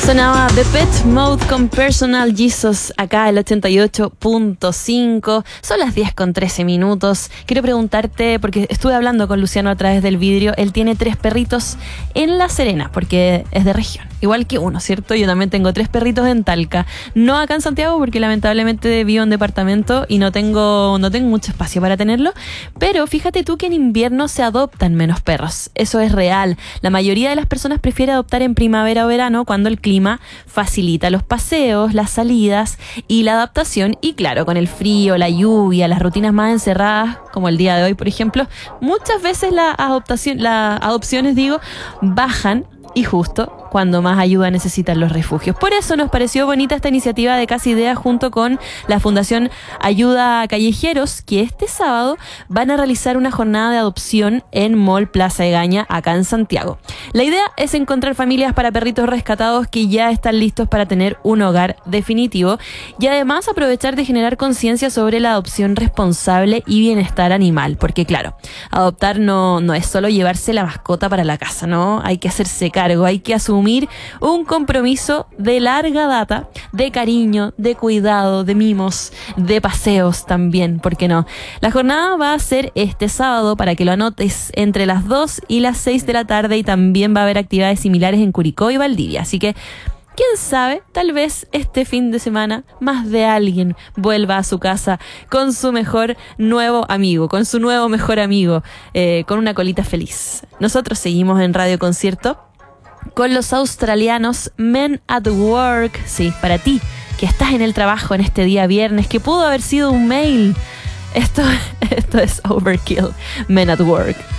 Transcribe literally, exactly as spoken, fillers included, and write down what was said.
Sonaba Depeche Mode con Personal Jesus, acá el ochenta y ocho punto cinco. Son las diez con trece minutos. Quiero preguntarte, porque estuve hablando con Luciano a través del vidrio. Él tiene tres perritos en La Serena, porque es de región, igual que uno, ¿cierto? Yo también tengo tres perritos en Talca. No acá en Santiago, porque lamentablemente vivo en departamento y no tengo, no tengo mucho espacio para tenerlo. Pero fíjate tú que en invierno se adoptan menos perros. Eso es real. La mayoría de las personas prefiere adoptar en primavera o verano, cuando el clima facilita los paseos, las salidas y la adaptación. Y claro, con el frío, la lluvia, las rutinas más encerradas, como el día de hoy, por ejemplo, muchas veces la adoptación, las adopciones, digo, bajan. Y justo cuando más ayuda necesitan los refugios. Por eso nos pareció bonita esta iniciativa de Casa Idea junto con la Fundación Ayuda a Callejeros, que este sábado van a realizar una jornada de adopción en Mall Plaza Egaña, acá en Santiago. La idea es encontrar familias para perritos rescatados que ya están listos para tener un hogar definitivo y además aprovechar de generar conciencia sobre la adopción responsable y bienestar animal. Porque claro, adoptar no, no es solo llevarse la mascota para la casa, ¿no? Hay que hacerse cargo. Hay que asumir un compromiso de larga data, de cariño, de cuidado, de mimos, de paseos también, ¿por qué no? La jornada va a ser este sábado, para que lo anotes, entre las dos y las seis de la tarde, y también va a haber actividades similares en Curicó y Valdivia, así que quién sabe, tal vez este fin de semana más de alguien vuelva a su casa con su mejor nuevo amigo, con su nuevo mejor amigo, eh, con una colita feliz. Nosotros seguimos en Radio Concierto con los australianos Men at Work. Sí, para ti, que estás en el trabajo en este día viernes, que pudo haber sido un mail. Esto, esto es Overkill, Men at Work.